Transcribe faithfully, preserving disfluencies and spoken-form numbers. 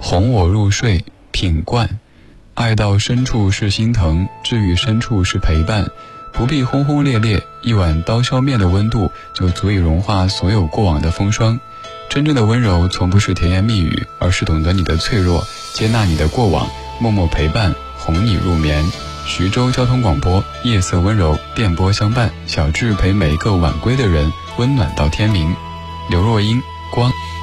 哄我入睡，品冠。爱到深处是心疼，治愈深处是陪伴。不必轰轰烈烈，一碗刀削面的温度就足以融化所有过往的风霜。真正的温柔从不是甜言蜜语，而是懂得你的脆弱，接纳你的过往，默默陪伴，哄你入眠。徐州交通广播，夜色温柔，电波相伴，小智陪每一个晚归的人温暖到天明。刘若英，光。